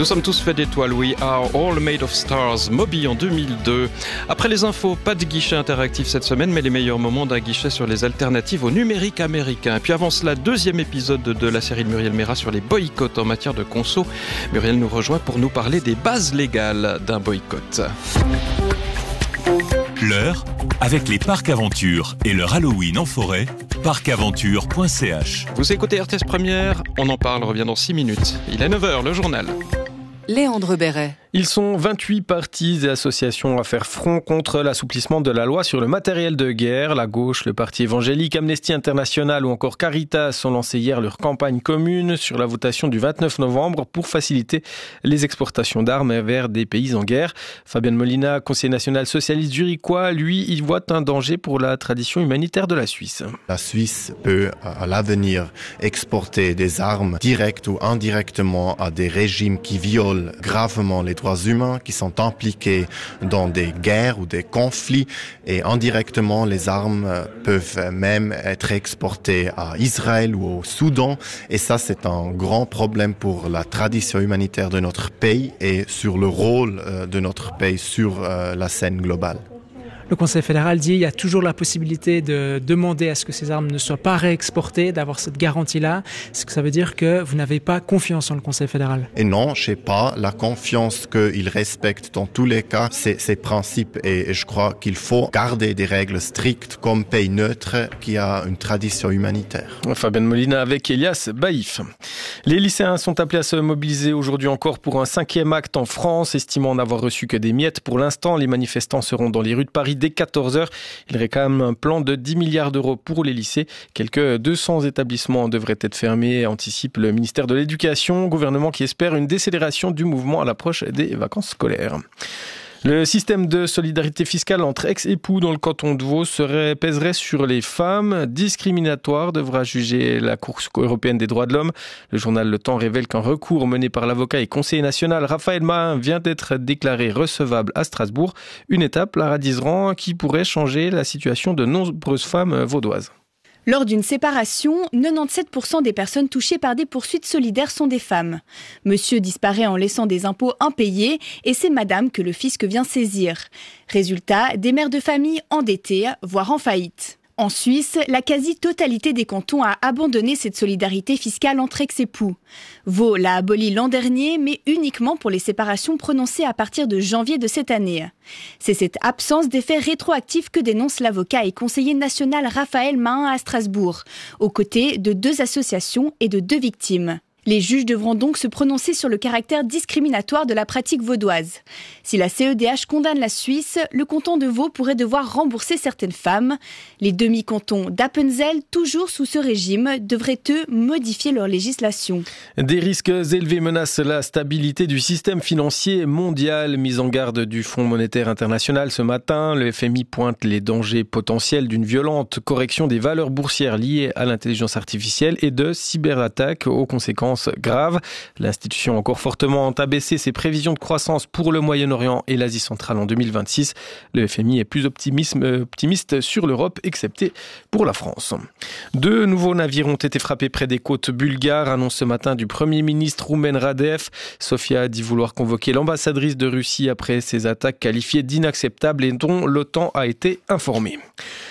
Nous sommes tous faits d'étoiles, We Are All Made of Stars, Moby en 2002. Après les infos, pas de guichet interactif cette semaine, mais les meilleurs moments d'un guichet sur les alternatives au numérique américain. Et puis avant cela, deuxième épisode de la série de Muriel Méra sur les boycotts en matière de conso. Muriel nous rejoint pour nous parler des bases légales d'un boycott. L'heure, avec les parcs aventures et leur Halloween en forêt, parcaventure.ch. Vous écoutez RTS Première, on en parle, revient dans 6 minutes. Il est 9h, le journal. Léandre Béret. Ils sont 28 partis et associations à faire front contre l'assouplissement de la loi sur le matériel de guerre. La gauche, le Parti évangélique, Amnesty International ou encore Caritas ont lancé hier leur campagne commune sur la votation du 29 novembre pour faciliter les exportations d'armes vers des pays en guerre. Fabienne Molina, conseiller national socialiste zurichois, lui, il voit un danger pour la tradition humanitaire de la Suisse. La Suisse peut à l'avenir exporter des armes directes ou indirectement à des régimes qui violent gravement les droits humains, qui sont impliqués dans des guerres ou des conflits, et indirectement les armes peuvent même être exportées à Israël ou au Soudan, et ça c'est un grand problème pour la tradition humanitaire de notre pays et sur le rôle de notre pays sur la scène globale. Le Conseil fédéral dit qu'il y a toujours la possibilité de demander à ce que ces armes ne soient pas réexportées, d'avoir cette garantie-là. Est-ce que ça veut dire que vous n'avez pas confiance en le Conseil fédéral? Et non, je n'ai pas la confiance qu'il respecte dans tous les cas ces principes. Et je crois qu'il faut garder des règles strictes comme pays neutre qui a une tradition humanitaire. Fabienne Molina avec Elias Baïf. Les lycéens sont appelés à se mobiliser aujourd'hui encore pour un 5e acte en France, estimant n'avoir reçu que des miettes. Pour l'instant, les manifestants seront dans les rues de Paris dès 14h. Ils réclament un plan de 10 milliards d'euros pour les lycées. Quelques 200 établissements devraient être fermés, anticipe le ministère de l'Éducation, gouvernement qui espère une décélération du mouvement à l'approche des vacances scolaires. Le système de solidarité fiscale entre ex-époux dans le canton de Vaud pèserait sur les femmes. Discriminatoire, devra juger la Cour européenne des droits de l'homme. Le journal Le Temps révèle qu'un recours mené par l'avocat et conseiller national Raphaël Mahin vient d'être déclaré recevable à Strasbourg. Une étape, Lara Dizeran, qui pourrait changer la situation de nombreuses femmes vaudoises. Lors d'une séparation, 97% des personnes touchées par des poursuites solidaires sont des femmes. Monsieur disparaît en laissant des impôts impayés et c'est madame que le fisc vient saisir. Résultat, des mères de famille endettées, voire en faillite. En Suisse, la quasi-totalité des cantons a abandonné cette solidarité fiscale entre ex-époux. Vaud l'a abolie l'an dernier, mais uniquement pour les séparations prononcées à partir de janvier de cette année. C'est cette absence d'effet rétroactif que dénonce l'avocat et conseiller national Raphaël Mahin à Strasbourg, aux côtés de 2 associations et de 2 victimes. Les juges devront donc se prononcer sur le caractère discriminatoire de la pratique vaudoise. Si la CEDH condamne la Suisse, le canton de Vaud pourrait devoir rembourser certaines femmes. Les demi-cantons d'Appenzell, toujours sous ce régime, devraient eux modifier leur législation. Des risques élevés menacent la stabilité du système financier mondial. Mise en garde du Fonds monétaire international ce matin, le FMI pointe les dangers potentiels d'une violente correction des valeurs boursières liées à l'intelligence artificielle et de cyberattaques aux conséquences graves. L'institution a encore fortement abaissé ses prévisions de croissance pour le Moyen-Orient et l'Asie centrale en 2026. Le FMI est plus optimiste sur l'Europe, excepté pour la France. 2 nouveaux navires ont été frappés près des côtes bulgares, annonce ce matin du Premier ministre roumain Radev. Sofia a dit vouloir convoquer l'ambassadrice de Russie après ces attaques qualifiées d'inacceptables et dont l'OTAN a été informée.